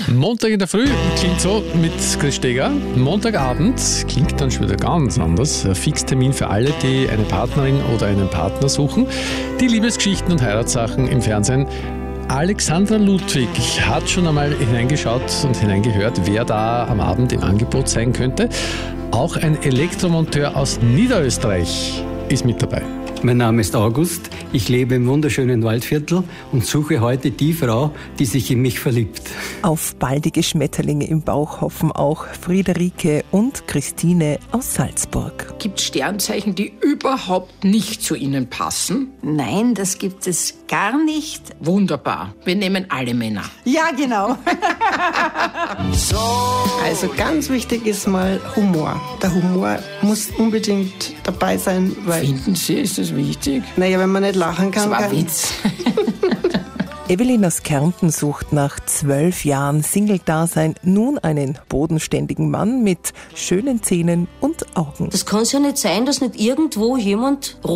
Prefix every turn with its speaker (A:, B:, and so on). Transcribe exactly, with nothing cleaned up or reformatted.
A: Montag in der Früh klingt so mit Chris Steger. Montagabend klingt dann schon wieder ganz anders. Ein Fixtermin für alle, die eine Partnerin oder einen Partner suchen. Die Liebesgeschichten und Heiratssachen im Fernsehen. Alexandra Ludwig hat schon einmal hineingeschaut und hineingehört, wer da am Abend im Angebot sein könnte. Auch ein Elektromonteur aus Niederösterreich ist mit dabei.
B: Mein Name ist August, ich lebe im wunderschönen Waldviertel und suche heute die Frau, die sich in mich verliebt.
C: Auf baldige Schmetterlinge im Bauch hoffen auch Friederike und Christine aus Salzburg.
D: Gibt es Sternzeichen, die überhaupt nicht zu Ihnen passen?
E: Nein, das gibt es gar nicht.
D: Wunderbar, wir nehmen alle Männer.
E: Ja, genau.
F: Also ganz wichtig ist mal Humor. Der Humor muss unbedingt dabei sein, weil...
D: Finden Sie, ist das wichtig?
F: Naja, wenn man nicht lachen kann...
D: Das war ein
F: kann
D: Witz.
C: Evelyn aus Kärnten sucht nach zwölf Jahren Single-Dasein nun einen bodenständigen Mann mit schönen Zähnen und Augen.
G: Das kann ja nicht sein, dass nicht irgendwo jemand